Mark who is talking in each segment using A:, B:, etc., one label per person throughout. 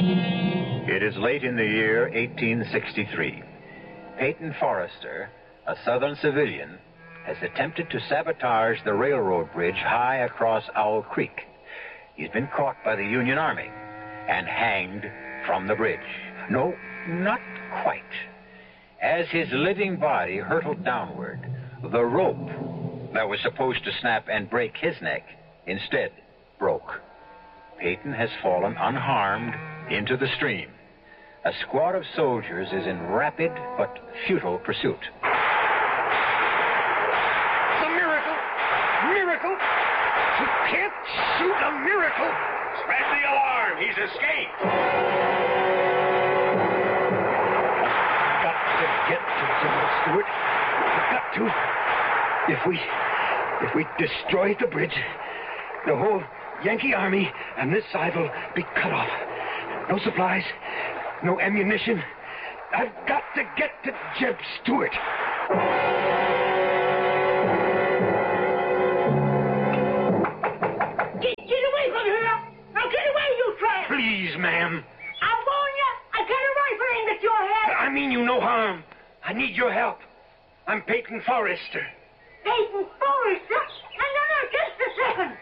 A: It is late in the year 1863. Peyton Forrester, a Southern civilian, has attempted to sabotage the railroad bridge high across Owl Creek. He's been caught by the Union Army and hanged from the bridge. No, not quite. As his living body hurtled downward, the rope that was supposed to snap and break his neck instead broke. Peyton has fallen unharmed into the stream. A squad of soldiers is in rapid but futile pursuit.
B: It's a miracle! Miracle! You can't shoot a miracle!
C: Spread the alarm! He's escaped!
B: Got to get to General Stewart. We've got to. If we destroy the bridge, the whole Yankee army and this side will be cut off. No supplies, no ammunition. I've got to get to Jeb Stewart.
D: Get away from here! Now get away, you tramp!
B: Please, ma'am.
D: I warn you, I got a rifle aimed at your head!
B: I mean you no harm. I need your help. I'm Peyton Forrester.
D: Peyton Forrester? No, just a second.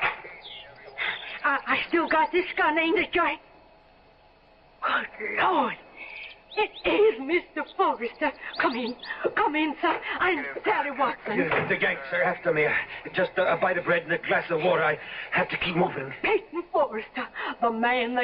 D: I still got this gun aimed at your head. Good Lord! It is Mr. Forrester. Come in, sir. I'm Sally Watson.
B: The Yanks are after me. Just a bite of bread and a glass of water. I have to keep moving.
D: Peyton Forrester, the man they